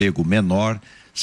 emprego menor,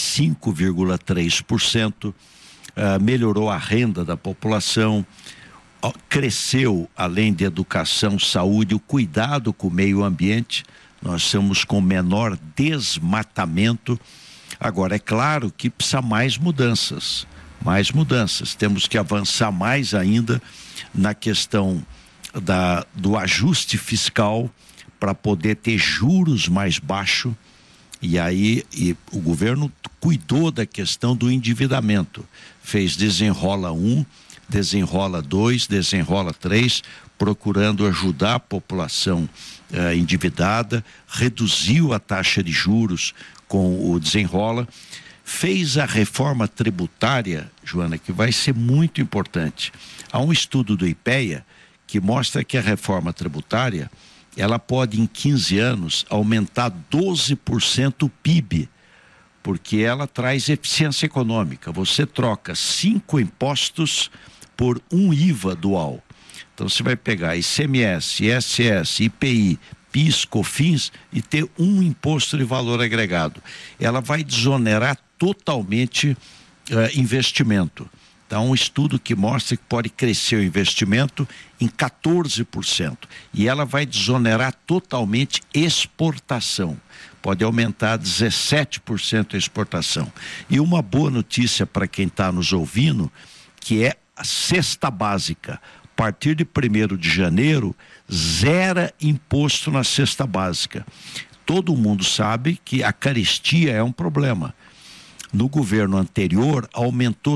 5,3%, melhorou a renda da população, cresceu, além de educação, saúde, o cuidado com o meio ambiente. Nós estamos com menor desmatamento. Agora, é claro que precisa mais mudanças. Temos que avançar mais ainda na questão do ajuste fiscal para poder ter juros mais baixos. E o governo cuidou da questão do endividamento. Fez Desenrola 1, Desenrola 2, Desenrola 3, procurando ajudar a população endividada, reduziu a taxa de juros com o Desenrola, fez a reforma tributária, Joana, que vai ser muito importante. Há um estudo do IPEA que mostra que a reforma tributária, ela pode em 15 anos aumentar 12% o PIB, porque ela traz eficiência econômica. Você troca 5 impostos por um IVA dual. Então você vai pegar ICMS, ISS, IPI, PIS, COFINS e ter um imposto de valor agregado. Ela vai desonerar totalmente investimento. Então, um estudo que mostra que pode crescer o investimento em 14%. E ela vai desonerar totalmente exportação. Pode aumentar 17% a exportação. E uma boa notícia para quem está nos ouvindo, que é a cesta básica. A partir de 1º de janeiro, zera imposto na cesta básica. Todo mundo sabe que a carestia é um problema. No governo anterior, aumentou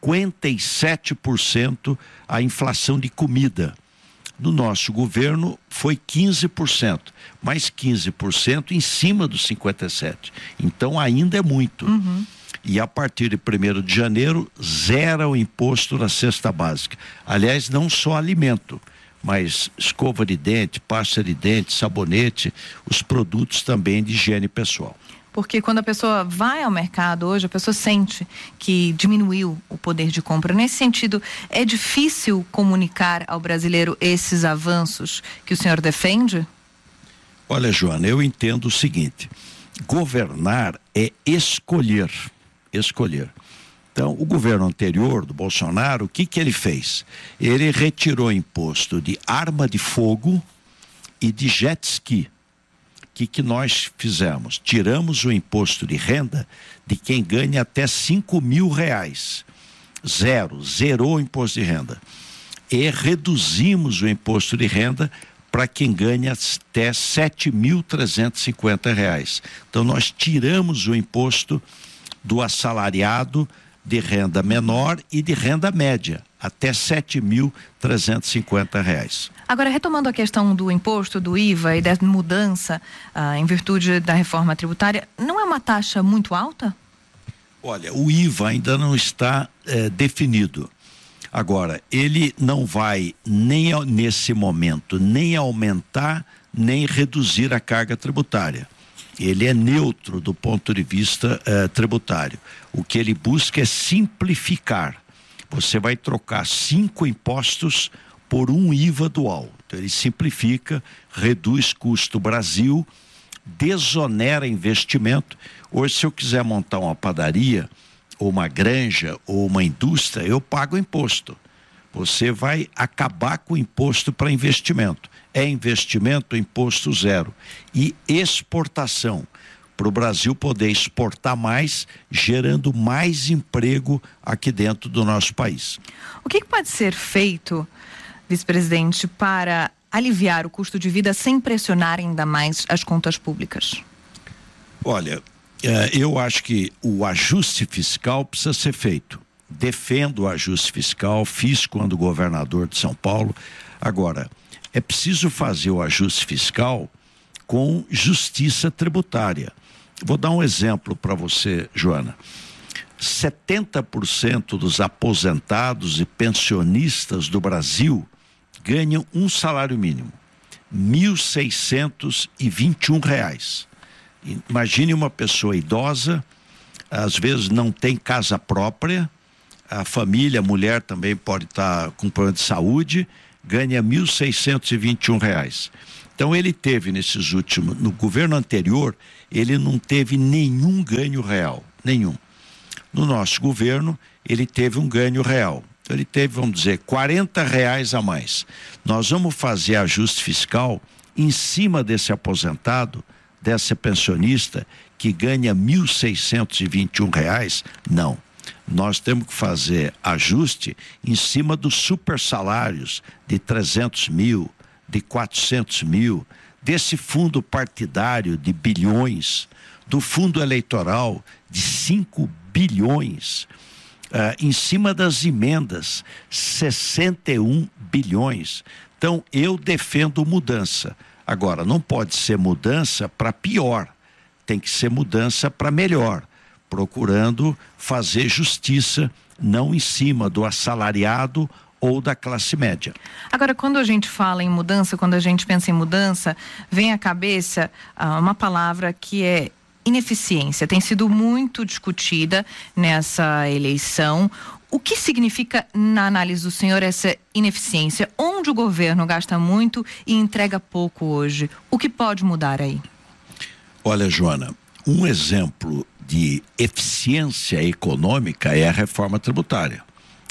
57% a inflação de comida. No nosso governo, foi 15%, mais 15% em cima dos 57%. Então, ainda é muito. Uhum. E a partir de 1º de janeiro, zera o imposto na cesta básica. Aliás, não só alimento, mas escova de dente, pasta de dente, sabonete, os produtos também de higiene pessoal. Porque quando a pessoa vai ao mercado hoje, a pessoa sente que diminuiu o poder de compra. Nesse sentido, é difícil comunicar ao brasileiro esses avanços que o senhor defende? Olha, Joana, eu entendo o seguinte: governar é escolher. Então, o governo anterior do Bolsonaro, o que ele fez? Ele retirou imposto de arma de fogo e de jet ski. O que nós fizemos? Tiramos o imposto de renda de quem ganha até R$5.000. Zerou o imposto de renda. E reduzimos o imposto de renda para quem ganha até R$7.350. Então nós tiramos o imposto do assalariado de renda menor e de renda média, até R$7.350. Agora, retomando a questão do imposto, do IVA e da mudança em virtude da reforma tributária, não é uma taxa muito alta? Olha, o IVA ainda não está definido. Agora, ele não vai nem nesse momento nem aumentar nem reduzir a carga tributária. Ele é neutro do ponto de vista tributário. O que ele busca é simplificar. Você vai trocar 5 impostos por um IVA dual. Então ele simplifica, reduz custo Brasil, desonera investimento. Hoje, se eu quiser montar uma padaria, ou uma granja, ou uma indústria, eu pago imposto. Você vai acabar com o imposto para investimento. É investimento, imposto zero. E exportação, para o Brasil poder exportar mais, gerando mais emprego aqui dentro do nosso país. O que pode ser feito, vice-presidente, para aliviar o custo de vida sem pressionar ainda mais as contas públicas? Olha, eu acho que o ajuste fiscal precisa ser feito. Defendo o ajuste fiscal, fiz quando governador de São Paulo. Agora, é preciso fazer o ajuste fiscal com justiça tributária. Vou dar um exemplo para você, Joana. 70% dos aposentados e pensionistas do Brasil ganham um salário mínimo, R$1.621. Imagine uma pessoa idosa, às vezes não tem casa própria, a família, a mulher também pode estar com problema de saúde, ganha R$1.621. Então ele teve no governo anterior, ele não teve nenhum ganho real, nenhum. No nosso governo, ele teve um ganho real. Então ele teve, vamos dizer, R$40 a mais. Nós vamos fazer ajuste fiscal em cima desse aposentado, dessa pensionista que ganha R$1.621? Não. Nós temos que fazer ajuste em cima dos super salários de 300 mil, de 400 mil, desse fundo partidário de bilhões, do fundo eleitoral de 5 bilhões, em cima das emendas, 61 bilhões. Então, eu defendo mudança. Agora, não pode ser mudança para pior, tem que ser mudança para melhor, procurando fazer justiça, não em cima do assalariado ou da classe média. Agora, quando a gente fala em mudança, quando a gente pensa em mudança, vem à cabeça uma palavra que é ineficiência. Tem sido muito discutida nessa eleição. O que significa, na análise do senhor, essa ineficiência? Onde o governo gasta muito e entrega pouco hoje? O que pode mudar aí? Olha, Joana, um exemplo de eficiência econômica é a reforma tributária.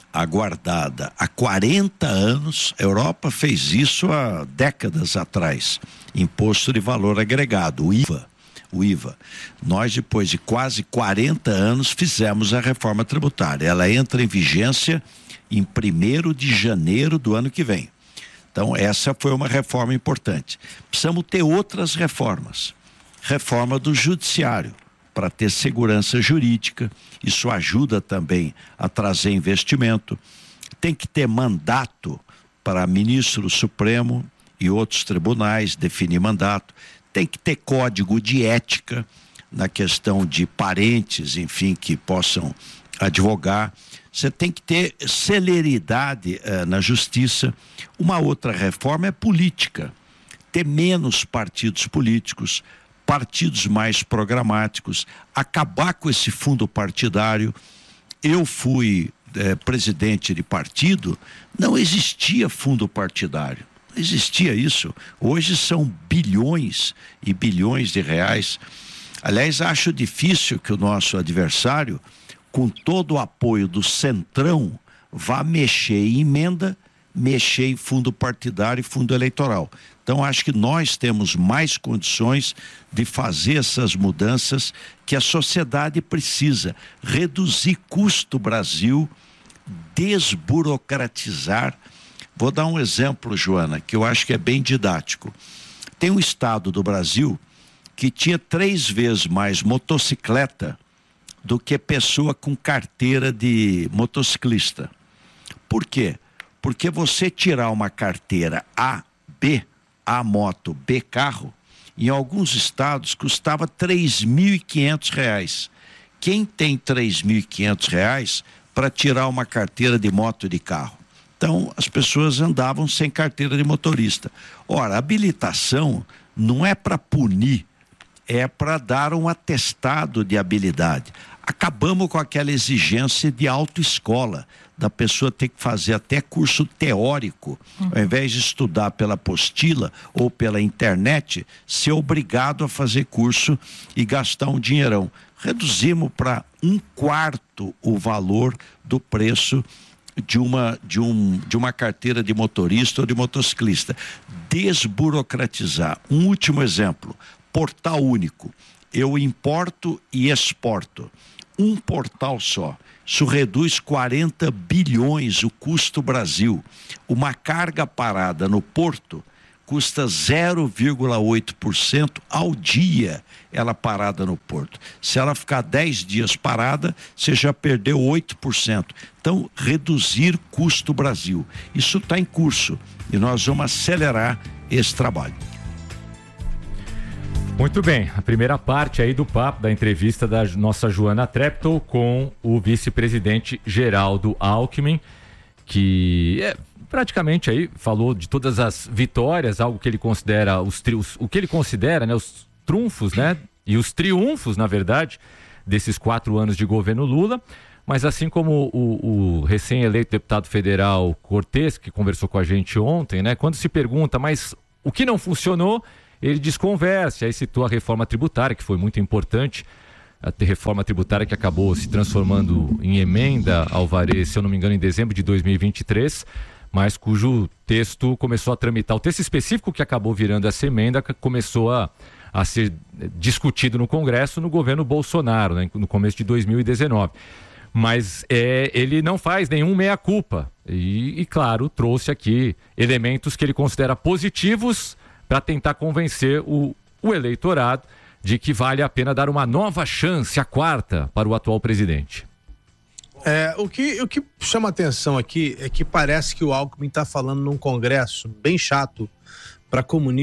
Aguardada há 40 anos, a Europa fez isso há décadas atrás. Imposto de valor agregado, o IVA. Nós, depois de quase 40 anos, fizemos a reforma tributária. Ela entra em vigência em 1º de janeiro do ano que vem. Então, essa foi uma reforma importante. Precisamos ter outras reformas. Reforma do judiciário, para ter segurança jurídica. Isso ajuda também a trazer investimento. Tem que ter mandato para ministro do Supremo e outros tribunais, definir mandato. Tem que ter código de ética na questão de parentes, enfim, que possam advogar. Você tem que ter celeridade na justiça. Uma outra reforma é política. Ter menos partidos políticos, partidos mais programáticos, acabar com esse fundo partidário. Eu fui presidente de partido, não existia fundo partidário. Existia isso. Hoje são bilhões e bilhões de reais. Aliás, acho difícil que o nosso adversário, com todo o apoio do Centrão, vá mexer em emenda, mexer em fundo partidário e fundo eleitoral. Então, acho que nós temos mais condições de fazer essas mudanças que a sociedade precisa. Reduzir custo Brasil, desburocratizar. Vou dar um exemplo, Joana, que eu acho que é bem didático. Tem um estado do Brasil que tinha 3 vezes mais motocicleta do que pessoa com carteira de motociclista. Por quê? Porque você tirar uma carteira A, B, A moto, B carro, em alguns estados custava R$3.500. Quem tem R$3.500 para tirar uma carteira de moto e de carro? Então, as pessoas andavam sem carteira de motorista. Ora, a habilitação não é para punir, é para dar um atestado de habilidade. Acabamos com aquela exigência de autoescola, da pessoa ter que fazer até curso teórico, ao invés de estudar pela apostila ou pela internet, ser obrigado a fazer curso e gastar um dinheirão. Reduzimos para 1/4 o valor do preço de uma carteira de motorista ou de motociclista. Desburocratizar. Um último exemplo, portal único. Eu importo e exporto. Um portal só. Isso reduz 40 bilhões o custo Brasil. Uma carga parada no porto custa 0,8% ao dia ela parada no porto. Se ela ficar 10 dias parada, você já perdeu 8%. Então, reduzir custo Brasil. Isso está em curso e nós vamos acelerar esse trabalho. Muito bem, a primeira parte aí do papo, da entrevista da nossa Joana Treptow com o vice-presidente Geraldo Alckmin, que praticamente aí falou de todas as vitórias, algo que ele considera o que ele considera, né, os trunfos, né, e os triunfos, na verdade, desses 4 anos de governo Lula. Mas assim como o recém-eleito deputado federal Cortes, que conversou com a gente ontem, né, quando se pergunta, mas O que não funcionou, ele desconversa, aí citou a reforma tributária, que foi muito importante, a reforma tributária que acabou se transformando em emenda, Alvarez, se eu não me engano, em dezembro de 2023, mas cujo texto começou a tramitar. O texto específico que acabou virando essa emenda começou a ser discutido no Congresso no governo Bolsonaro, né, no começo de 2019. Mas ele não faz nenhum meia-culpa e, claro, trouxe aqui elementos que ele considera positivos para tentar convencer o eleitorado de que vale a pena dar uma nova chance, a quarta, para o atual presidente. O que chama atenção aqui é que parece que o Alckmin está falando num congresso bem chato para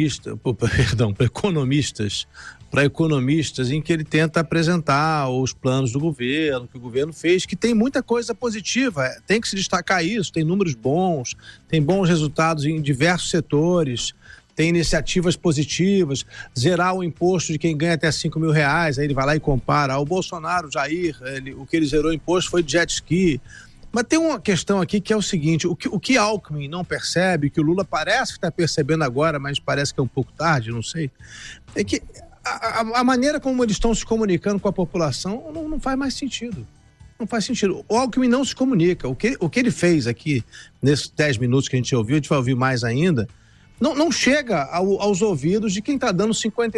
economistas, em que ele tenta apresentar os planos do governo, que o governo fez, que tem muita coisa positiva, tem que se destacar isso, tem números bons, tem bons resultados em diversos setores, tem iniciativas positivas, zerar o imposto de quem ganha até R$5.000, aí ele vai lá e compara. O Bolsonaro, Jair, o que ele zerou o imposto foi de jet ski. Mas tem uma questão aqui que é o seguinte, o que Alckmin não percebe, que o Lula parece que está percebendo agora, mas parece que é um pouco tarde, não sei, é que a maneira como eles estão se comunicando com a população não faz mais sentido. Não faz sentido. O Alckmin não se comunica. O que ele fez aqui, nesses 10 minutos que a gente ouviu, a gente vai ouvir mais ainda, não chega aos ouvidos de quem está dando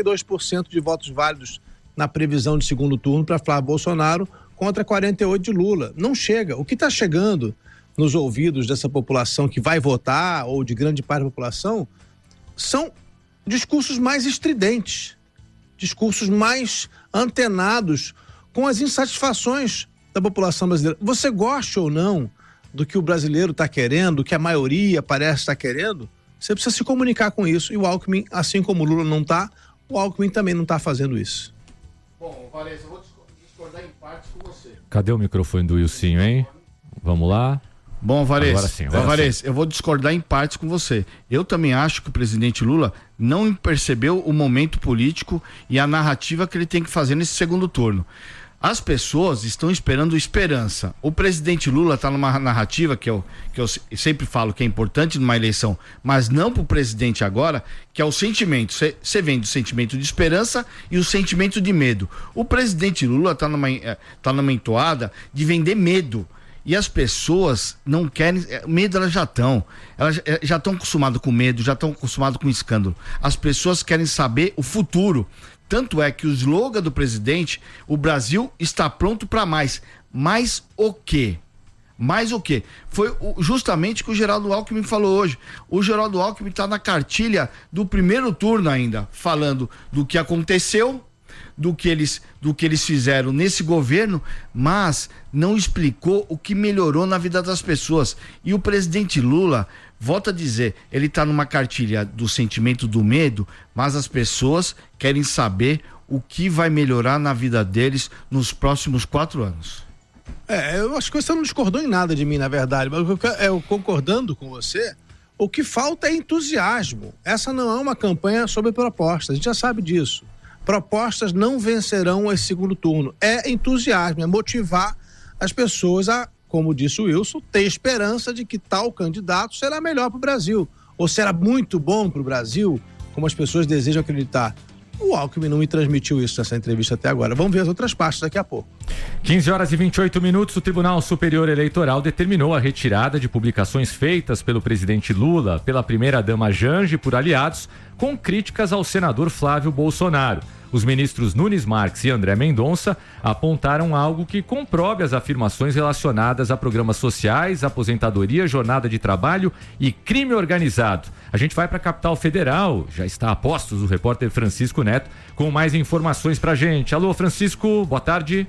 52% de votos válidos na previsão de segundo turno para Flávio Bolsonaro contra 48% de Lula. Não chega. O que está chegando nos ouvidos dessa população que vai votar, ou de grande parte da população, são discursos mais estridentes, discursos mais antenados com as insatisfações da população brasileira. Você gosta ou não do que o brasileiro está querendo, do que a maioria parece estar querendo, você precisa se comunicar com isso. E o Alckmin, assim como o Lula não está, o Alckmin também não está fazendo isso. Bom, Alvarez, eu vou discordar em partes com você. Cadê o microfone do Wilsinho, hein? Vamos lá. Bom, Alvarez, agora sim. Eu vou discordar em partes com você. Eu também acho que o presidente Lula não percebeu o momento político e a narrativa que ele tem que fazer nesse segundo turno. As pessoas estão esperando esperança. O presidente Lula está numa narrativa que eu sempre falo que é importante numa eleição, mas não para o presidente agora, que é o sentimento. Você vem do sentimento de esperança e o sentimento de medo. O presidente Lula está numa entoada de vender medo. E as pessoas não querem... Medo elas já estão. Elas já estão acostumadas com medo, já estão acostumadas com escândalo. As pessoas querem saber o futuro. Tanto é que o slogan do presidente, o Brasil está pronto para mais. Mais o quê? Mais o quê? Foi justamente o que o Geraldo Alckmin falou hoje. O Geraldo Alckmin está na cartilha do primeiro turno ainda, falando do que aconteceu, do que eles fizeram nesse governo, mas não explicou o que melhorou na vida das pessoas. E o presidente Lula, volto a dizer, ele está numa cartilha do sentimento do medo, mas as pessoas querem saber o que vai melhorar na vida deles nos próximos 4 anos. Eu acho que você não discordou em nada de mim, na verdade, mas eu concordando com você, o que falta é entusiasmo. Essa não é uma campanha sobre propostas, a gente já sabe disso. Propostas não vencerão esse segundo turno. É entusiasmo, é motivar as pessoas a, como disse o Wilson, ter esperança de que tal candidato será melhor para o Brasil, ou será muito bom para o Brasil, como as pessoas desejam acreditar. O Alckmin não me transmitiu isso nessa entrevista até agora. Vamos ver as outras partes daqui a pouco. 15h28, o Tribunal Superior Eleitoral determinou a retirada de publicações feitas pelo presidente Lula, pela primeira-dama Janja e por aliados, com críticas ao senador Flávio Bolsonaro. Os ministros Nunes Marques e André Mendonça apontaram algo que comprove as afirmações relacionadas a programas sociais, aposentadoria, jornada de trabalho e crime organizado. A gente vai para a capital federal, já está a postos o repórter Francisco Neto com mais informações para a gente. Alô, Francisco, boa tarde.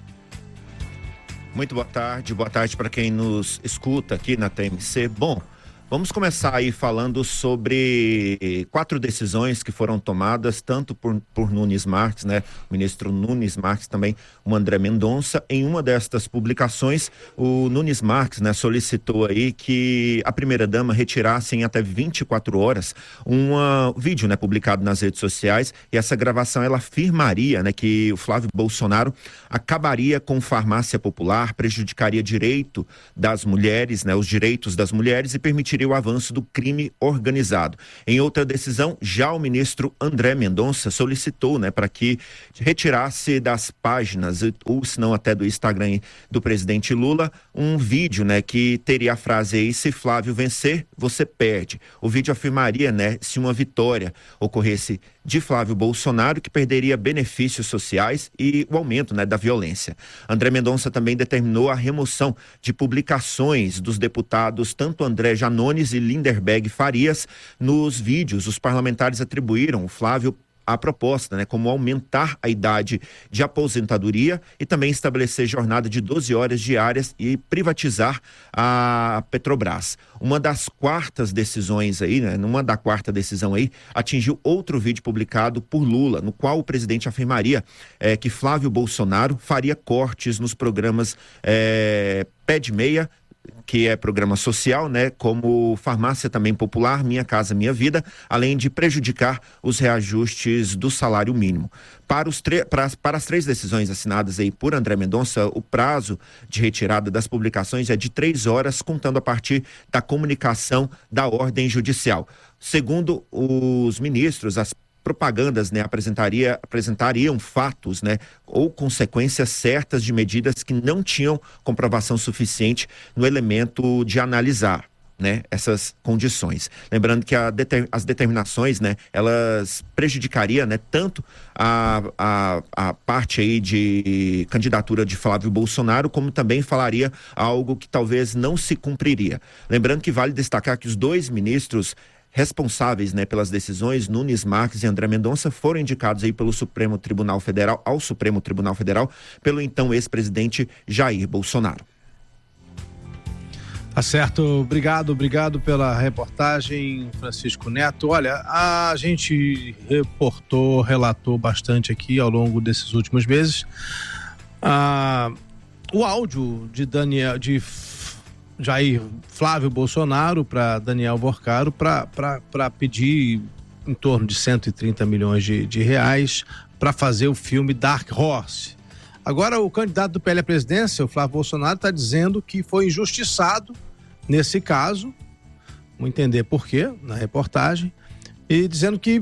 Muito boa tarde para quem nos escuta aqui na TMC. Bom, vamos começar aí falando sobre 4 decisões que foram tomadas, tanto por Nunes Marques, né? O ministro Nunes Marques, também o André Mendonça. Em uma destas publicações, o Nunes Marques, né, solicitou aí que a primeira-dama retirasse em até 24 horas um vídeo, né, publicado nas redes sociais, e essa gravação ela afirmaria, né, que o Flávio Bolsonaro acabaria com farmácia popular, prejudicaria direito das mulheres, né, os direitos das mulheres, e permitiria permitiria o avanço do crime organizado. Em outra decisão, já o ministro André Mendonça solicitou, né, para que retirasse das páginas, ou se não até do Instagram do presidente Lula, um vídeo, né, que teria a frase aí: se Flávio vencer, você perde. O vídeo afirmaria, né, se uma vitória ocorresse de Flávio Bolsonaro, que perderia benefícios sociais e o aumento, né, da violência. André Mendonça também determinou a remoção de publicações dos deputados tanto André Janones e Linderberg Farias. Nos vídeos, os parlamentares atribuíram o Flávio a proposta, né, como aumentar a idade de aposentadoria e também estabelecer jornada de 12 horas diárias e privatizar a Petrobras. Uma das quartas decisões aí, né, numa da quarta decisão aí, atingiu outro vídeo publicado por Lula, no qual o presidente afirmaria que Flávio Bolsonaro faria cortes nos programas Pé de Meia, que é programa social, né, como Farmácia também Popular, Minha Casa Minha Vida, além de prejudicar os reajustes do salário mínimo. Para as 3 decisões assinadas aí por André Mendonça, o prazo de retirada das publicações é de 3 horas, contando a partir da comunicação da ordem judicial. Segundo os ministros, as propagandas, né, apresentariam fatos, né, ou consequências certas de medidas que não tinham comprovação suficiente no elemento de analisar, né, essas condições. Lembrando que as determinações, né, elas prejudicariam, né, tanto a parte aí de candidatura de Flávio Bolsonaro, como também falaria algo que talvez não se cumpriria. Lembrando que vale destacar que os 2 ministros responsáveis, né, pelas decisões, Nunes Marques e André Mendonça, foram indicados aí pelo Supremo Tribunal Federal, ao Supremo Tribunal Federal, pelo então ex-presidente Jair Bolsonaro. Tá certo, obrigado pela reportagem, Francisco Neto. Olha, a gente relatou bastante aqui ao longo desses últimos meses o áudio de Jair Flávio Bolsonaro para Daniel Vorcaro para pedir em torno de 130 milhões de reais para fazer o filme Dark Horse. Agora o candidato do PL à presidência, o Flávio Bolsonaro, está dizendo que foi injustiçado nesse caso, vamos entender por quê na reportagem, e dizendo que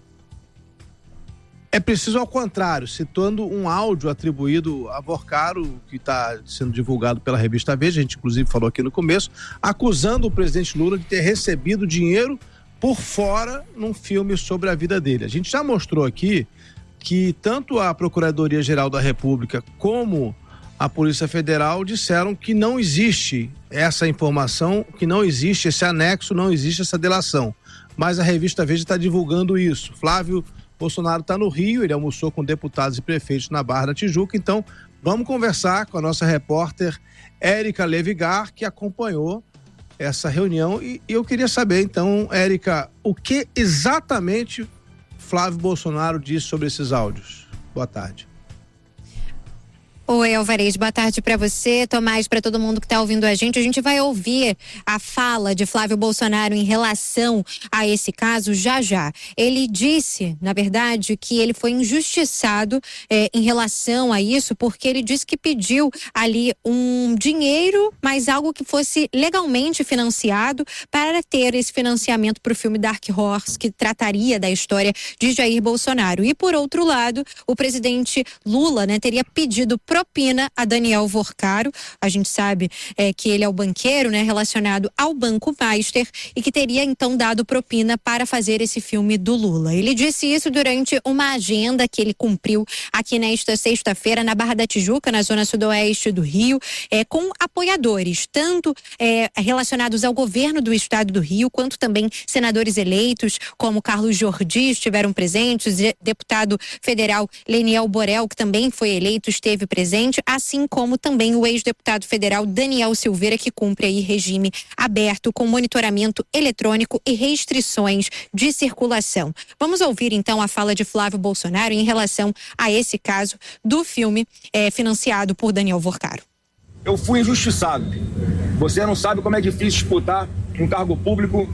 é preciso ao contrário, citando um áudio atribuído a Vorcaro, que está sendo divulgado pela revista Veja, a gente inclusive falou aqui no começo, acusando o presidente Lula de ter recebido dinheiro por fora num filme sobre a vida dele. A gente já mostrou aqui que tanto a Procuradoria-Geral da República como a Polícia Federal disseram que não existe essa informação, que não existe esse anexo, não existe essa delação. Mas a revista Veja está divulgando isso. Flávio Bolsonaro está no Rio, ele almoçou com deputados e prefeitos na Barra da Tijuca, então vamos conversar com a nossa repórter Érica Levigar, que acompanhou essa reunião, e eu queria saber então, Érica, o que exatamente Flávio Bolsonaro disse sobre esses áudios. Boa tarde. Oi, Alvarez, boa tarde para você, Tomás, para todo mundo que está ouvindo a gente vai ouvir a fala de Flávio Bolsonaro em relação a esse caso já. Ele disse, na verdade, que ele foi injustiçado em relação a isso, porque ele disse que pediu ali um dinheiro, mas algo que fosse legalmente financiado para ter esse financiamento para o filme Dark Horse, que trataria da história de Jair Bolsonaro. E por outro lado, o presidente Lula, né, teria pedido propina a Daniel Vorcaro. A gente sabe que ele é o banqueiro, né, relacionado ao Banco Master, e que teria então dado propina para fazer esse filme do Lula. Ele disse isso durante uma agenda que ele cumpriu aqui nesta sexta-feira na Barra da Tijuca, na zona sudoeste do Rio, com apoiadores, tanto relacionados ao governo do estado do Rio, quanto também senadores eleitos, como Carlos Jordi estiveram presentes, deputado federal Leniel Borel, que também foi eleito, esteve presente, assim como também o ex-deputado federal Daniel Silveira, que cumpre aí regime aberto com monitoramento eletrônico e restrições de circulação. Vamos ouvir então a fala de Flávio Bolsonaro em relação a esse caso do filme financiado por Daniel Vorcaro. Eu fui injustiçado. Você não sabe como é difícil disputar um cargo público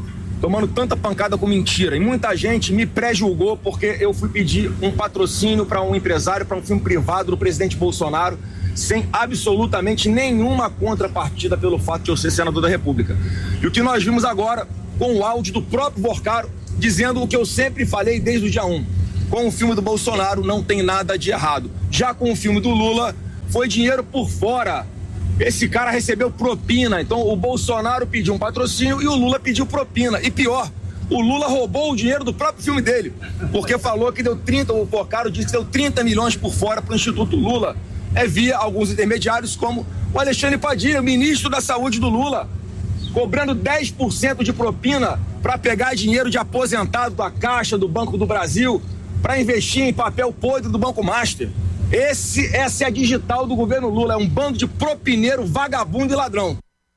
tomando tanta pancada com mentira. E muita gente me pré-julgou porque eu fui pedir um patrocínio para um empresário, para um filme privado do presidente Bolsonaro, sem absolutamente nenhuma contrapartida pelo fato de eu ser senador da República. E o que nós vimos agora, com o áudio do próprio Vorcaro, dizendo o que eu sempre falei desde o dia 1. Com o filme do Bolsonaro não tem nada de errado. Já com o filme do Lula, foi dinheiro por fora. Esse cara recebeu propina. Então o Bolsonaro pediu um patrocínio e o Lula pediu propina. E pior, o Lula roubou o dinheiro do próprio filme dele. Porque falou que deu 30, o Vorcaro disse que deu 30 milhões por fora para o Instituto Lula. Via alguns intermediários como o Alexandre Padilha, ministro da Saúde do Lula, cobrando 10% de propina para pegar dinheiro de aposentado da Caixa, do Banco do Brasil, para investir em papel podre do Banco Master. Essa é a digital do governo Lula, é um bando de propineiro, vagabundo e ladrão.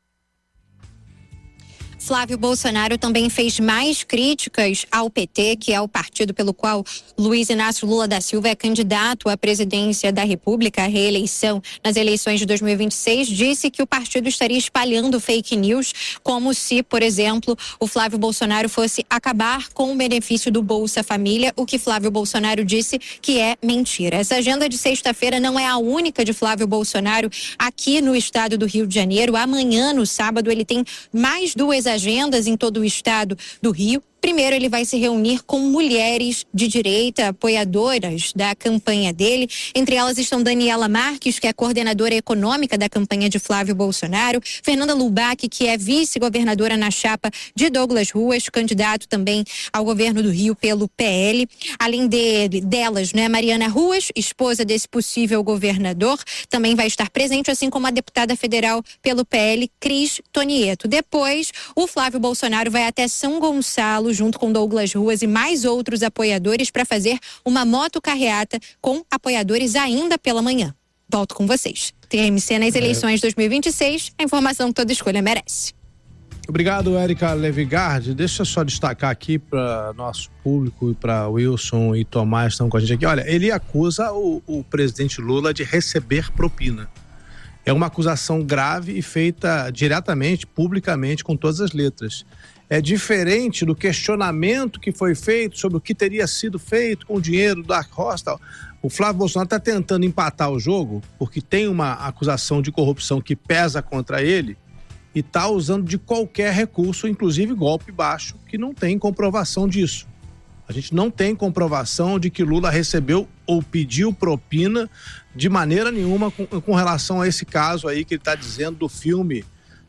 Flávio Bolsonaro também fez mais críticas ao PT, que é o partido pelo qual Luiz Inácio Lula da Silva é candidato à presidência da República, à reeleição nas eleições de 2026. Disse que o partido estaria espalhando fake news, como se, por exemplo, o Flávio Bolsonaro fosse acabar com o benefício do Bolsa Família, o que Flávio Bolsonaro disse que é mentira. Essa agenda de sexta-feira não é a única de Flávio Bolsonaro aqui no estado do Rio de Janeiro. Amanhã, no sábado, ele tem mais duas agendas em todo o estado do Rio. Primeiro, ele vai se reunir com mulheres de direita, apoiadoras da campanha dele. Entre elas estão Daniela Marques, que é coordenadora econômica da campanha de Flávio Bolsonaro, Fernanda Lubac, que é vice-governadora na chapa de Douglas Ruas, candidato também ao governo do Rio pelo PL. Além delas, né, Mariana Ruas, esposa desse possível governador, também vai estar presente, assim como a deputada federal pelo PL, Cris Tonieto. Depois, o Flávio Bolsonaro vai até São Gonçalo, junto com Douglas Ruas e mais outros apoiadores, para fazer uma motocarreata com apoiadores ainda pela manhã. Volto com vocês. TMC nas eleições 2026, a informação que toda escolha merece. Obrigado, Érica Levigard. Deixa eu só destacar aqui para nosso público e para Wilson e Tomás que estão com a gente aqui. Olha, ele acusa o presidente Lula de receber propina. É uma acusação grave e feita diretamente, publicamente, com todas as letras. É diferente do questionamento que foi feito sobre o que teria sido feito com o dinheiro da Costa. O Flávio Bolsonaro está tentando empatar o jogo porque tem uma acusação de corrupção que pesa contra ele e está usando de qualquer recurso, inclusive golpe baixo, que não tem comprovação disso. A gente não tem comprovação de que Lula recebeu ou pediu propina de maneira nenhuma com relação a esse caso aí que ele está dizendo do filme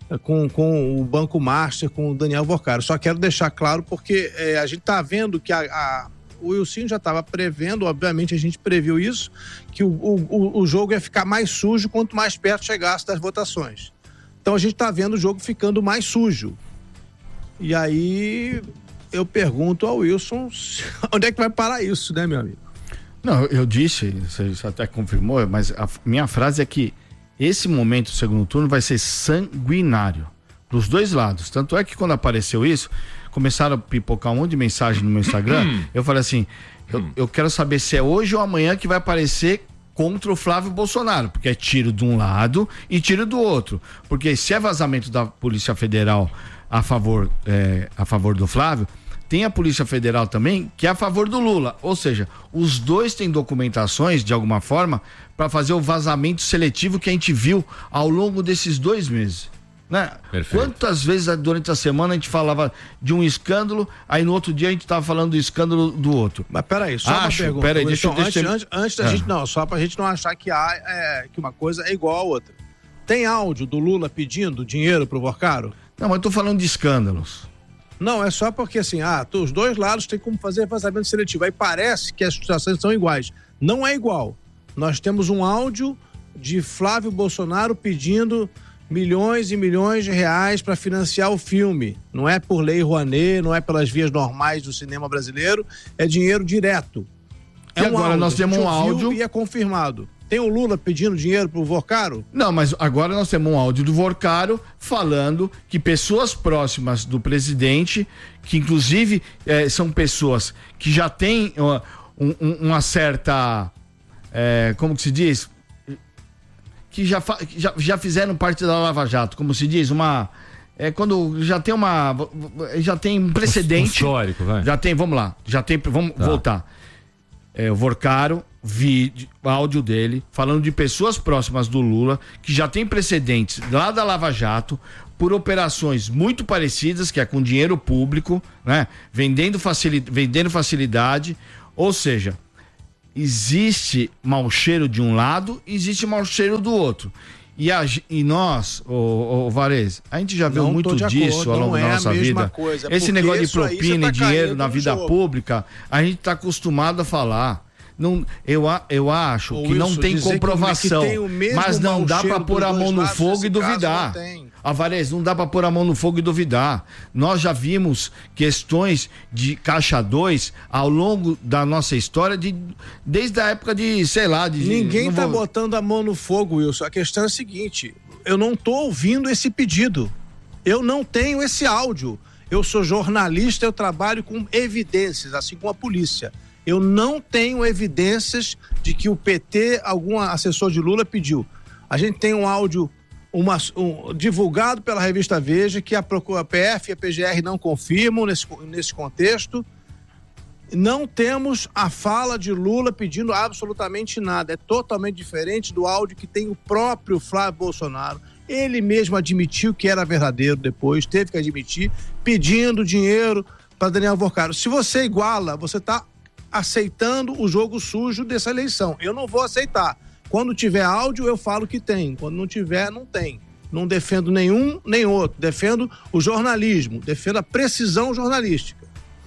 com o Banco Master, com o Daniel Vorcaro. Só quero deixar claro porque a gente está vendo que o Wilson já estava prevendo, obviamente a gente previu isso, que o jogo ia ficar mais sujo quanto mais perto chegasse das votações. Então a gente está vendo o jogo ficando mais sujo. E aí eu pergunto ao Wilson onde é que vai parar isso, né, meu amigo? Não, eu disse, você até confirmou, mas a minha frase é que esse momento do segundo turno vai ser sanguinário dos dois lados. Tanto é que quando apareceu isso, começaram a pipocar um monte de mensagem no meu Instagram. Eu falei assim, eu quero saber se é hoje ou amanhã que vai aparecer contra o Flávio Bolsonaro, porque é tiro de um lado e tiro do outro. Porque se é vazamento da Polícia Federal a favor do Flávio, tem a Polícia Federal também que é a favor do Lula. Ou seja, os dois têm documentações, de alguma forma, para fazer o vazamento seletivo que a gente viu ao longo desses 2 meses. Né? Quantas vezes durante a semana a gente falava de um escândalo, aí no outro dia a gente estava falando do escândalo do outro. Mas peraí, só uma pergunta. Peraí, antes da gente, não, só pra gente não achar que que uma coisa é igual a outra. Tem áudio do Lula pedindo dinheiro pro Vorcaro? Não, mas eu tô falando de escândalos. Não, é só porque assim, os dois lados têm como fazer vazamento seletivo. Aí parece que as situações são iguais. Não é igual. Nós temos um áudio de Flávio Bolsonaro pedindo milhões e milhões de reais para financiar o filme. Não é por lei Rouanet, não é pelas vias normais do cinema brasileiro, é dinheiro direto. E agora nós temos um áudio e é confirmado. Tem o Lula pedindo dinheiro pro Vorcaro? Não, mas agora nós temos um áudio do Vorcaro falando que pessoas próximas do presidente, que inclusive são pessoas que já têm uma certa, como que se diz? Que já fizeram parte da Lava Jato, como se diz, quando já tem um precedente. Histórico, vai. Vamos voltar. O Vorcaro, áudio dele, falando de pessoas próximas do Lula, que já tem precedentes lá da Lava Jato, por operações muito parecidas, que é com dinheiro público, né? Vendendo facilidade, ou seja, existe mau cheiro de um lado, existe mau cheiro do outro. E nós, o Varese, a gente já viu muito disso ao longo da nossa vida. Esse negócio de propina e dinheiro na vida pública, a gente está acostumado a falar. Não, eu acho que não tem comprovação, mas não dá para pôr a mão no fogo e duvidar. Varese, não dá para pôr a mão no fogo e duvidar. Nós já vimos questões de Caixa 2 ao longo da nossa história, desde a época de, sei lá... Ninguém está botando a mão no fogo, Wilson. A questão é a seguinte, eu não estou ouvindo esse pedido. Eu não tenho esse áudio. Eu sou jornalista, eu trabalho com evidências, assim como a polícia. Eu não tenho evidências de que o PT, algum assessor de Lula, pediu. A gente tem um áudio divulgado pela revista Veja, que a PF e a PGR não confirmam nesse contexto. Não temos a fala de Lula pedindo absolutamente nada. É totalmente diferente do áudio que tem o próprio Flávio Bolsonaro. Ele mesmo admitiu que era verdadeiro depois, teve que admitir, pedindo dinheiro para Daniel Vorcaro. Se você iguala, você está aceitando o jogo sujo dessa eleição. Eu não vou aceitar. Quando tiver áudio, eu falo que tem. Quando não tiver, não tem. Não defendo nenhum nem outro. Defendo o jornalismo, defendo a precisão jornalística.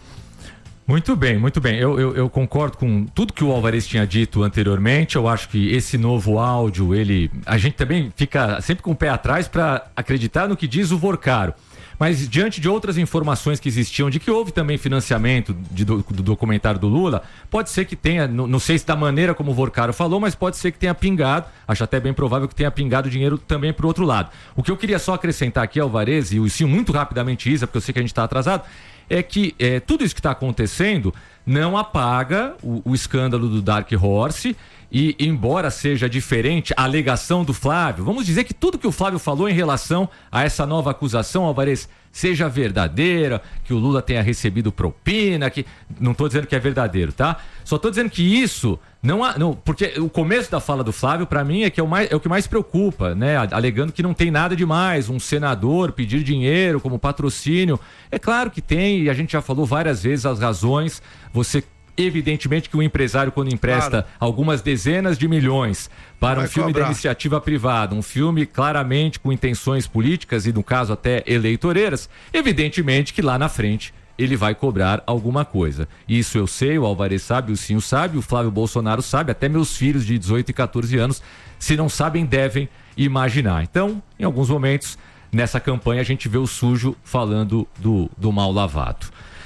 Muito bem, muito bem. Eu concordo com tudo que o Alvarez tinha dito anteriormente. Eu acho que esse novo áudio, a gente também fica sempre com o pé atrás para acreditar no que diz o Vorcaro. Mas diante de outras informações que existiam, de que houve também financiamento do documentário do Lula, pode ser que tenha, não sei se da maneira como o Vorcaro falou, mas pode ser que tenha pingado, acho até bem provável que tenha pingado dinheiro também para o outro lado. O que eu queria só acrescentar aqui, Alvarez, e sim muito rapidamente, Isa, porque eu sei que a gente está atrasado, é que tudo isso que está acontecendo não apaga o escândalo do Dark Horse. E embora seja diferente a alegação do Flávio, vamos dizer que tudo que o Flávio falou em relação a essa nova acusação, Alvarez, seja verdadeira, que o Lula tenha recebido propina, que não estou dizendo que é verdadeiro, tá? Só estou dizendo que isso não, porque o começo da fala do Flávio, para mim, é o que mais preocupa, né? Alegando que não tem nada demais, um senador pedir dinheiro como patrocínio. É claro que tem, e a gente já falou várias vezes as razões. Evidentemente que o empresário, quando empresta algumas dezenas de milhões para um filme da iniciativa privada, um filme claramente com intenções políticas e, no caso, até eleitoreiras, evidentemente que lá na frente ele vai cobrar alguma coisa. Isso eu sei, o Alvarez sabe, o Cinho sabe, o Flávio Bolsonaro sabe, até meus filhos de 18 e 14 anos, se não sabem, devem imaginar. Então, em alguns momentos, nessa campanha, a gente vê o sujo falando do mal lavado.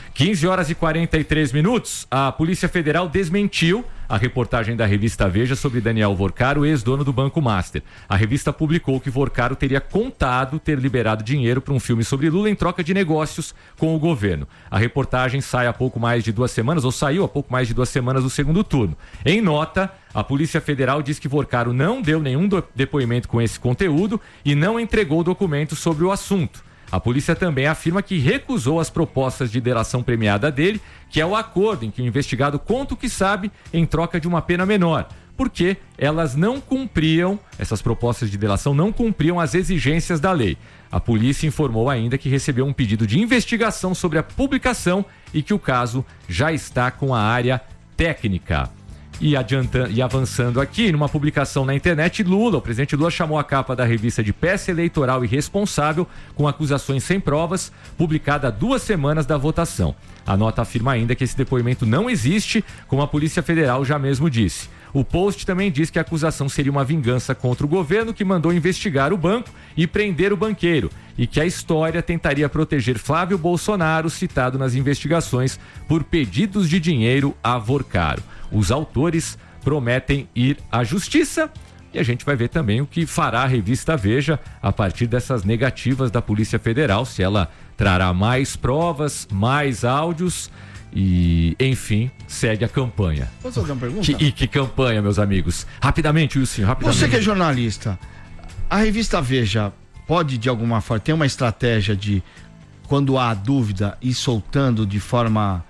15h43, a Polícia Federal desmentiu a reportagem da revista Veja sobre Daniel Vorcaro, ex-dono do Banco Master. A revista publicou que Vorcaro teria contado ter liberado dinheiro para um filme sobre Lula em troca de negócios com o governo. A reportagem saiu há pouco mais de 2 semanas do segundo turno. Em nota, a Polícia Federal diz que Vorcaro não deu nenhum depoimento com esse conteúdo e não entregou documentos sobre o assunto. A polícia também afirma que recusou as propostas de delação premiada dele, que é o acordo em que o investigado conta o que sabe em troca de uma pena menor, porque essas propostas de delação não cumpriam as exigências da lei. A polícia informou ainda que recebeu um pedido de investigação sobre a publicação e que o caso já está com a área técnica. E avançando aqui, numa publicação na internet, o presidente Lula chamou a capa da revista de peça eleitoral irresponsável, com acusações sem provas, publicada há 2 semanas da votação. A nota afirma ainda que esse depoimento não existe, como a Polícia Federal já mesmo disse. O post também diz que a acusação seria uma vingança contra o governo, que mandou investigar o banco e prender o banqueiro, e que a história tentaria proteger Flávio Bolsonaro, citado nas investigações por pedidos de dinheiro a Vorcaro. Os autores prometem ir à justiça e a gente vai ver também o que fará a revista Veja a partir dessas negativas da Polícia Federal, se ela trará mais provas, mais áudios e, enfim, segue a campanha. Posso fazer uma pergunta? Que campanha, meus amigos? Rapidamente, Wilson, rapidamente. Você que é jornalista, a revista Veja pode de alguma forma ter uma estratégia de, quando há dúvida, ir soltando de forma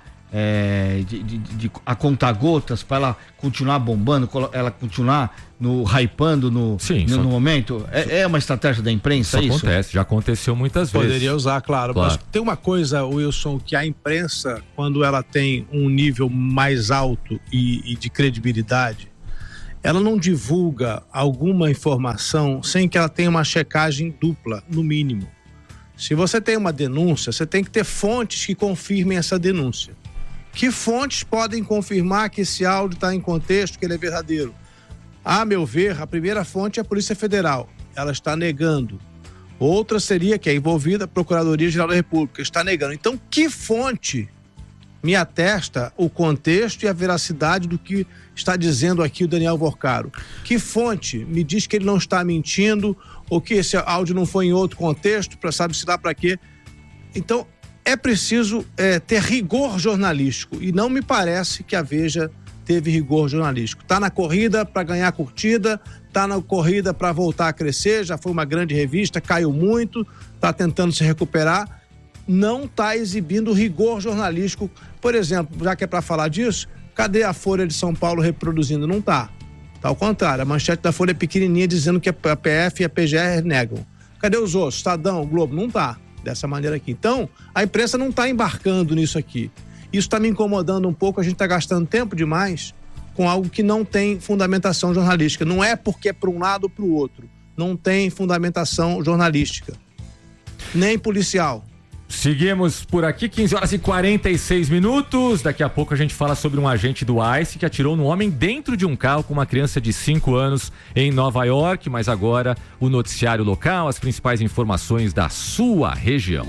a conta-gotas para ela continuar bombando, ela continuar hypando no momento? É uma estratégia da imprensa isso? Acontece, já aconteceu muitas vezes. Poderia usar, claro. Mas tem uma coisa, Wilson, que a imprensa, quando ela tem um nível mais alto e de credibilidade, ela não divulga alguma informação sem que ela tenha uma checagem dupla, no mínimo. Se você tem uma denúncia, você tem que ter fontes que confirmem essa denúncia. Que fontes podem confirmar que esse áudio está em contexto, que ele é verdadeiro? A meu ver, a primeira fonte é a Polícia Federal. Ela está negando. Outra seria que é envolvida a Procuradoria-Geral da República. Está negando. Então, que fonte me atesta o contexto e a veracidade do que está dizendo aqui o Daniel Vorcaro? Que fonte me diz que ele não está mentindo ou que esse áudio não foi em outro contexto, sabe-se lá para quê? Então, é preciso ter rigor jornalístico e não me parece que a Veja teve rigor jornalístico. Está na corrida para ganhar curtida, está na corrida para voltar a crescer, já foi uma grande revista, caiu muito, está tentando se recuperar, não está exibindo rigor jornalístico. Por exemplo, já que é para falar disso, cadê a Folha de São Paulo reproduzindo? Não está. Está ao contrário, a manchete da Folha é pequenininha dizendo que a PF e a PGR negam. Cadê os outros? Estadão, Globo? Não está. Dessa maneira aqui. Então, a imprensa não está embarcando nisso aqui. Isso está me incomodando um pouco, a gente está gastando tempo demais com algo que não tem fundamentação jornalística. Não é porque é para um lado ou para o outro. Não tem fundamentação jornalística. Nem policial. Seguimos por aqui, 15h46. Daqui a pouco a gente fala sobre um agente do ICE que atirou no homem dentro de um carro com uma criança de 5 anos em Nova York. Mas agora o noticiário local, as principais informações da sua região.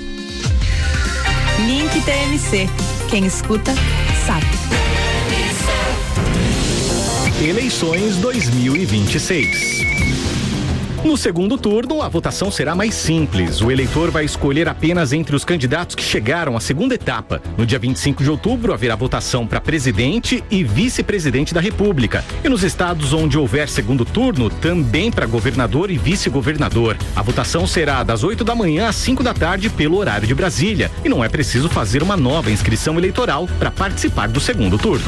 Link TMC. Quem escuta, sabe. Eleições 2026. No segundo turno, a votação será mais simples. O eleitor vai escolher apenas entre os candidatos que chegaram à segunda etapa. No dia 25 de outubro, haverá votação para presidente e vice-presidente da República. E nos estados onde houver segundo turno, também para governador e vice-governador. A votação será das 8 da manhã às 5 da tarde pelo horário de Brasília. E não é preciso fazer uma nova inscrição eleitoral para participar do segundo turno.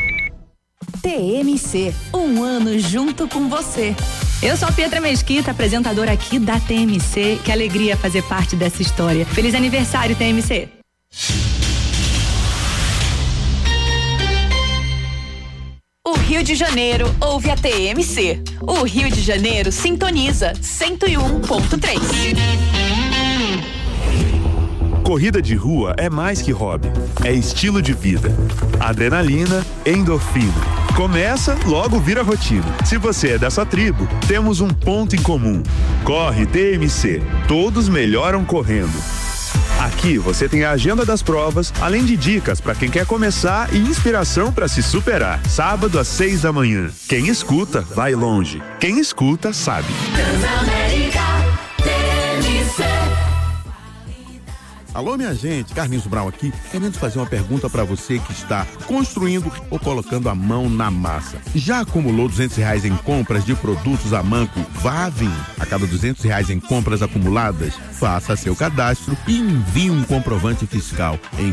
TMC, um ano junto com você. Eu sou a Pietra Mesquita, apresentadora aqui da TMC. Que alegria fazer parte dessa história. Feliz aniversário, TMC. O Rio de Janeiro ouve a TMC. O Rio de Janeiro sintoniza 101.3. Corrida de rua é mais que hobby, é estilo de vida. Adrenalina, endorfina. Começa, logo vira rotina. Se você é dessa tribo, temos um ponto em comum. Corre TMC. Todos melhoram correndo. Aqui você tem a agenda das provas, além de dicas para quem quer começar e inspiração para se superar. Sábado às 6 da manhã. Quem escuta, vai longe. Quem escuta, sabe. Alô, minha gente, Carlinhos Brown aqui, querendo fazer uma pergunta para você que está construindo ou colocando a mão na massa. Já acumulou R$200 em compras de produtos Amanco Vavin? A cada R$200 em compras acumuladas, faça seu cadastro e envie um comprovante fiscal em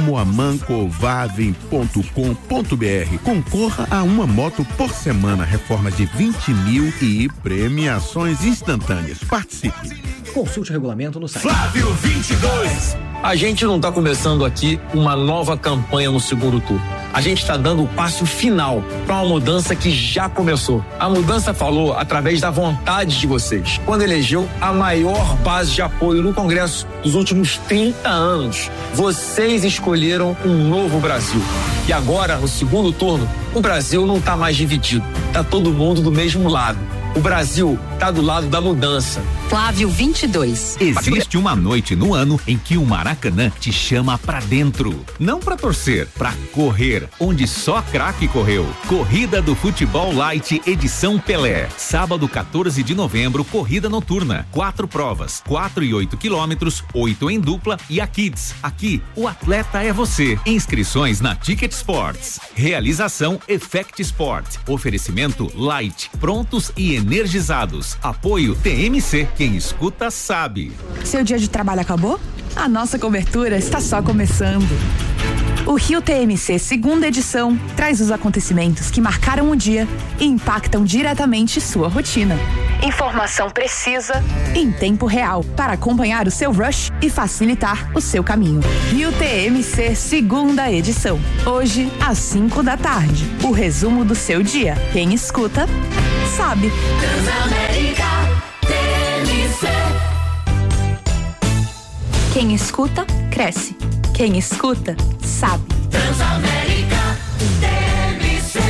promoamancovavin.com.br. Concorra a uma moto por semana, reformas de 20 mil e premiações instantâneas. Participe! Consulte o regulamento no site. Flávio 22. A gente não está começando aqui uma nova campanha no segundo turno. A gente está dando o passo final para uma mudança que já começou. A mudança falou através da vontade de vocês, quando elegeu a maior base de apoio no Congresso dos últimos 30 anos. Vocês escolheram um novo Brasil. E agora, no segundo turno, o Brasil não está mais dividido. Está todo mundo do mesmo lado. O Brasil está do lado da mudança. Flávio 22. Existe uma noite no ano em que o Maracanã te chama pra dentro. Não pra torcer, pra correr, onde só craque correu. Corrida do Futebol Light, edição Pelé. Sábado, 14 de novembro, corrida noturna. 4 provas, 4 e 8 quilômetros, 8 em dupla e a Kids. Aqui, o atleta é você. Inscrições na Ticket Sports. Realização Effect Sport. Oferecimento Light. Prontos e energizados. Apoio TMC. Quem escuta sabe. Seu dia de trabalho acabou? A nossa cobertura está só começando. O Rio TMC segunda edição traz os acontecimentos que marcaram o dia e impactam diretamente sua rotina. Informação precisa em tempo real para acompanhar o seu rush e facilitar o seu caminho. Rio TMC segunda edição. Hoje às 5 da tarde. O resumo do seu dia. Quem escuta sabe. Transamérica TMC. Quem escuta cresce. Quem escuta sabe. Transamérica TMC.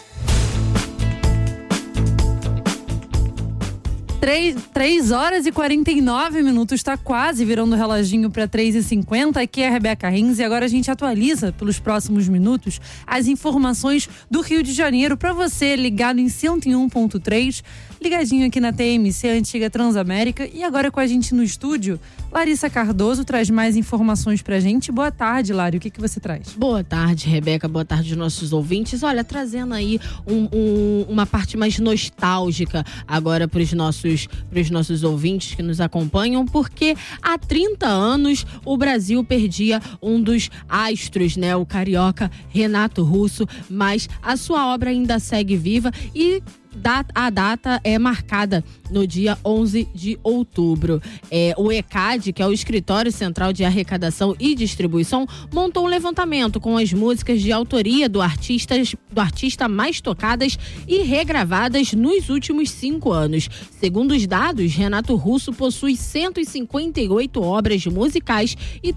3 horas e 49 minutos, está quase virando o reloginho para 3h50. Aqui é a Rebeca Rins e agora a gente atualiza pelos próximos minutos as informações do Rio de Janeiro para você ligado em 101.3, ligadinho aqui na TMC, a antiga Transamérica. E agora com a gente no estúdio, Larissa Cardoso traz mais informações pra gente. Boa tarde, Lari, o que você traz? Boa tarde, Rebeca, boa tarde nossos ouvintes. Olha, trazendo aí uma parte mais nostálgica agora pros nossos ouvintes que nos acompanham, porque há 30 anos o Brasil perdia um dos astros, né? O carioca Renato Russo, mas a sua obra ainda segue viva e a data é marcada no dia 11 de outubro. O ECAD, que é o Escritório Central de Arrecadação e Distribuição, montou um levantamento com as músicas de autoria do artista mais tocadas e regravadas nos últimos 5 anos. Segundo os dados, Renato Russo possui 158 obras musicais e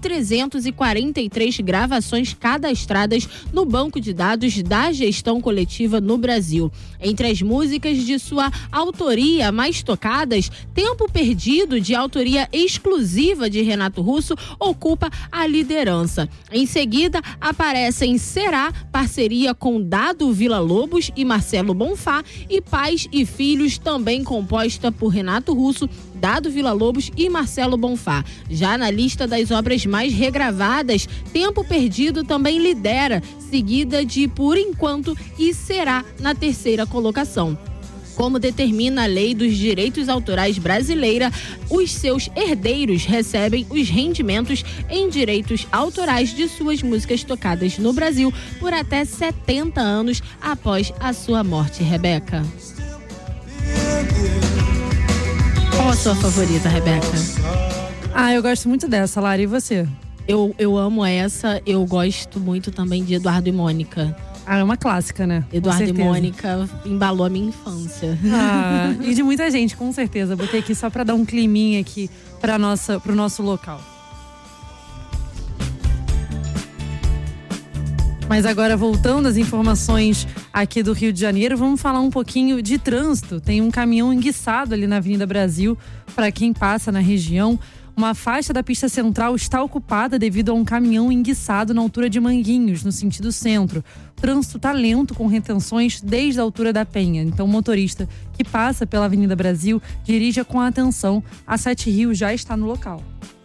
343 gravações cadastradas no banco de dados da gestão coletiva no Brasil. Entre as músicas de sua autoria mais tocadas, Tempo Perdido, de autoria exclusiva de Renato Russo, ocupa a liderança. Em seguida, aparecem Será, parceria com Dado Villa-Lobos e Marcelo Bonfá, e Pais e Filhos, também composta por Renato Russo, Dado Villa-Lobos e Marcelo Bonfá. Já na lista das obras mais regravadas, Tempo Perdido também lidera, seguida de Por Enquanto e Será na terceira colocação. Como determina a Lei dos Direitos Autorais brasileira, os seus herdeiros recebem os rendimentos em direitos autorais de suas músicas tocadas no Brasil por até 70 anos após a sua morte. Rebeca, qual a sua favorita, Rebeca? Eu gosto muito dessa, Lara, e você? Eu amo essa, eu gosto muito também de Eduardo e Mônica. É uma clássica, né? Eduardo e Mônica embalou a minha infância. E de muita gente, com certeza. Botei aqui só pra dar um climinha aqui pro nosso local. Mas agora, voltando às informações aqui do Rio de Janeiro, vamos falar um pouquinho de trânsito. Tem um caminhão enguiçado ali na Avenida Brasil, para quem passa na região. Uma faixa da pista central está ocupada devido a um caminhão enguiçado na altura de Manguinhos, no sentido centro. O trânsito está lento, com retenções desde a altura da Penha. Então, o motorista que passa pela Avenida Brasil dirija com atenção. A 7 Rios já está no local.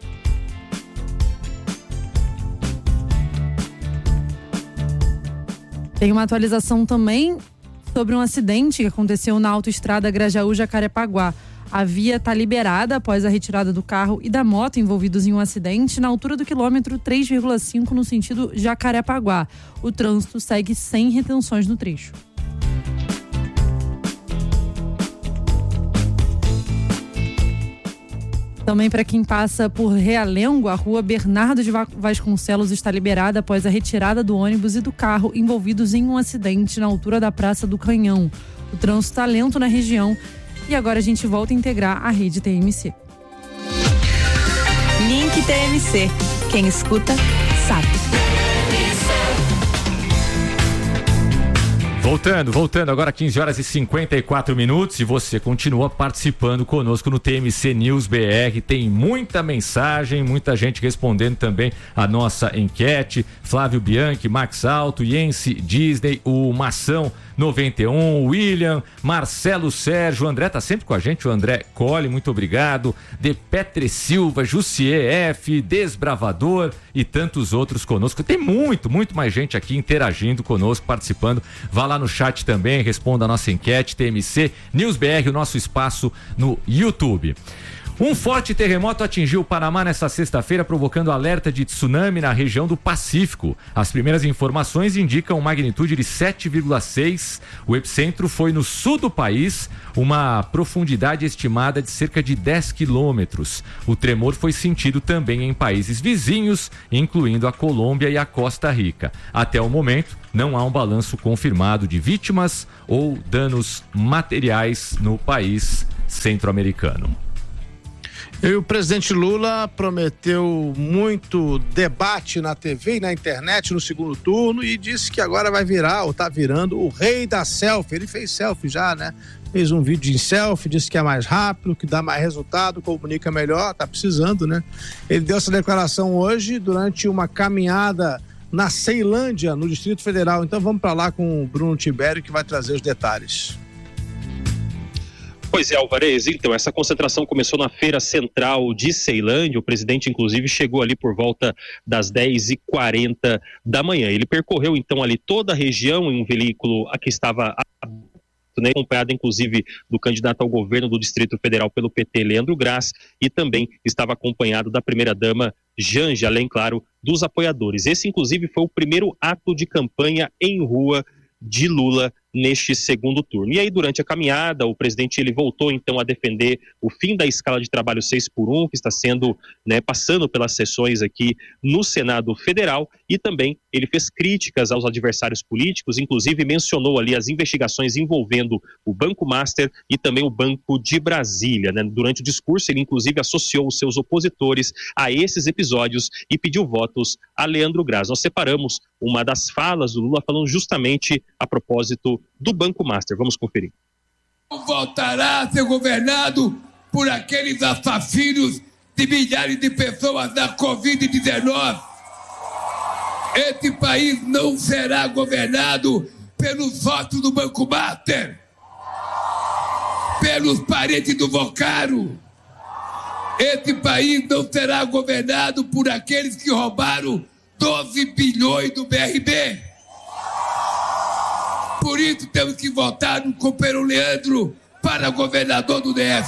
Tem uma atualização também sobre um acidente que aconteceu na autoestrada Grajaú-Jacarepaguá. A via está liberada após a retirada do carro e da moto envolvidos em um acidente na altura do quilômetro 3,5 no sentido Jacarepaguá. O trânsito segue sem retenções no trecho. Também para quem passa por Realengo, a rua Bernardo de Vasconcelos está liberada após a retirada do ônibus e do carro envolvidos em um acidente na altura da Praça do Canhão. O trânsito está lento na região. E agora a gente volta a integrar a rede TMC. Link TMC. Quem escuta, sabe. Voltando, agora 15 horas e 54 minutos e você continua participando conosco no TMC News BR. Tem muita mensagem, muita gente respondendo também a nossa enquete. Flávio Bianchi, Max Alto, Yense Disney, o Mação 91, William, Marcelo Sérgio, o André tá sempre com a gente, o André Colli, muito obrigado, De Petre Silva, Jussier F, Desbravador e tantos outros conosco. Tem muito mais gente aqui interagindo conosco, participando. Vá lá no chat também, responda a nossa enquete, TMC News BR, o nosso espaço no YouTube. Um forte terremoto atingiu o Panamá nesta sexta-feira, provocando alerta de tsunami na região do Pacífico. As primeiras informações indicam magnitude de 7,6. O epicentro foi no sul do país, uma profundidade estimada de cerca de 10 quilômetros. O tremor foi sentido também em países vizinhos, incluindo a Colômbia e a Costa Rica. Até o momento, não há um balanço confirmado de vítimas ou danos materiais no país centro-americano. E o presidente Lula prometeu muito debate na TV e na internet no segundo turno e disse que agora vai virar, ou tá virando, o rei da selfie. Ele fez selfie já, né? Fez um vídeo em selfie, disse que é mais rápido, que dá mais resultado, comunica melhor, tá precisando, né? Ele deu essa declaração hoje durante uma caminhada na Ceilândia, no Distrito Federal. Então vamos para lá com o Bruno Tibério, que vai trazer os detalhes. Pois é, Alvarez, então essa concentração começou na Feira Central de Ceilândia, o presidente inclusive chegou ali por volta das 10h40 da manhã. Ele percorreu então ali toda a região em um veículo que estava acompanhado inclusive do candidato ao governo do Distrito Federal pelo PT, Leandro Graz, e também estava acompanhado da primeira-dama Janja, além, claro, dos apoiadores. Esse inclusive foi o primeiro ato de campanha em rua de Lula neste segundo turno. E aí, durante a caminhada, o presidente ele voltou então a defender o fim da escala de trabalho 6x1, que está sendo, passando pelas sessões aqui no Senado Federal, e também ele fez críticas aos adversários políticos, inclusive mencionou ali as investigações envolvendo o Banco Master e também o Banco de Brasília, Durante o discurso, ele inclusive associou os seus opositores a esses episódios e pediu votos a Leandro Graz. Nós separamos uma das falas do Lula falando justamente a propósito do Banco Master. Vamos conferir. Voltará a ser governado por aqueles assassinos de milhares de pessoas da Covid-19. Esse país não será governado pelos sócios do Banco Master, pelos parentes do Vocaro. Esse país não será governado por aqueles que roubaram 12 bilhões do BRB. Por isso temos que votar no companheiro Leandro para governador do DF.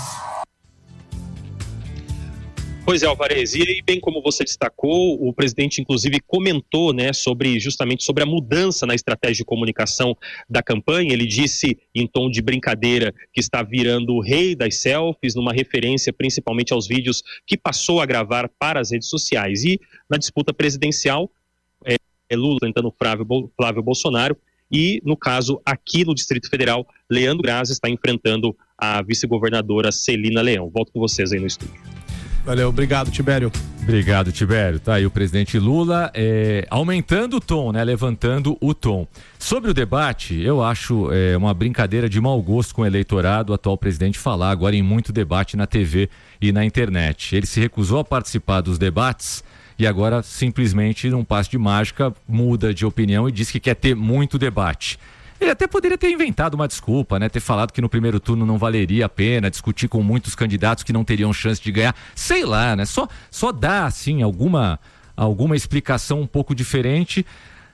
Pois é, Alvarez, e aí, bem como você destacou, o presidente inclusive comentou, justamente sobre a mudança na estratégia de comunicação da campanha. Ele disse, em tom de brincadeira, que está virando o rei das selfies, numa referência principalmente aos vídeos que passou a gravar para as redes sociais. E na disputa presidencial, Lula tentando Flávio Bolsonaro, e, no caso, aqui no Distrito Federal, Leandro Graz está enfrentando a vice-governadora Celina Leão. Volto com vocês aí no estúdio. Valeu, obrigado, Tibério. Obrigado, Tibério. Tá aí o presidente Lula aumentando o tom, levantando o tom. Sobre o debate, eu acho uma brincadeira de mau gosto com o eleitorado o atual presidente falar agora em muito debate na TV e na internet. Ele se recusou a participar dos debates e agora simplesmente num passe de mágica muda de opinião e diz que quer ter muito debate. Ele até poderia ter inventado uma desculpa, ter falado que no primeiro turno não valeria a pena discutir com muitos candidatos que não teriam chance de ganhar, sei lá, só dá assim alguma explicação um pouco diferente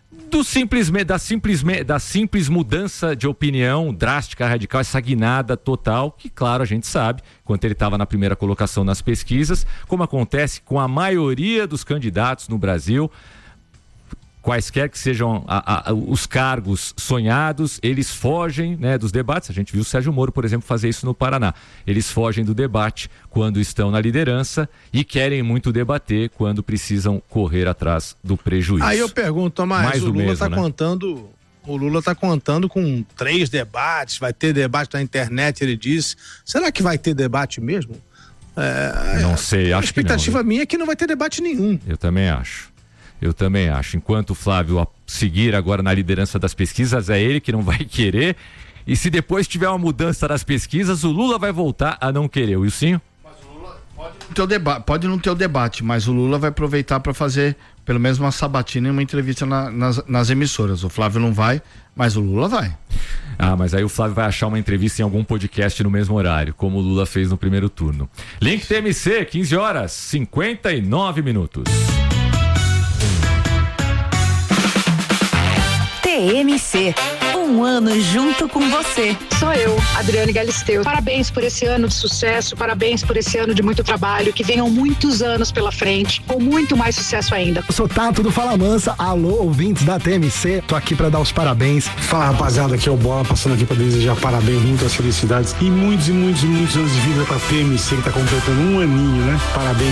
da simples mudança de opinião drástica, radical, essa guinada total, que claro, a gente sabe, quando ele estava na primeira colocação nas pesquisas, como acontece com a maioria dos candidatos no Brasil, quaisquer que sejam os cargos sonhados, eles fogem dos debates. A gente viu o Sérgio Moro, por exemplo, fazer isso no Paraná. Eles fogem do debate quando estão na liderança e querem muito debater quando precisam correr atrás do prejuízo. Aí eu pergunto, Tomás, o Lula está contando... O Lula está contando com 3 debates, vai ter debate na internet, ele disse. Será que vai ter debate mesmo? Não sei, acho que não. A expectativa minha é que não vai ter debate nenhum. Eu também acho. Enquanto o Flávio seguir agora na liderança das pesquisas, é ele que não vai querer. E se depois tiver uma mudança das pesquisas, o Lula vai voltar a não querer. O Wilsinho? Mas o Lula pode pode não ter o debate, mas o Lula vai aproveitar para fazer pelo menos uma sabatina e uma entrevista nas emissoras. O Flávio não vai, mas o Lula vai. Mas aí o Flávio vai achar uma entrevista em algum podcast no mesmo horário, como o Lula fez no primeiro turno. Link TMC, 15 horas, 59 minutos. TMC, um ano junto com você. Sou eu, Adriane Galisteu. Parabéns por esse ano de sucesso, parabéns por esse ano de muito trabalho, que venham muitos anos pela frente, com muito mais sucesso ainda. Eu sou Tato do Fala Mansa, alô ouvintes da TMC, tô aqui pra dar os parabéns. Fala rapaziada, aqui é o Bola, passando aqui pra desejar parabéns, muitas felicidades e muitos anos de vida pra TMC, que tá completando um aninho, né? Parabéns.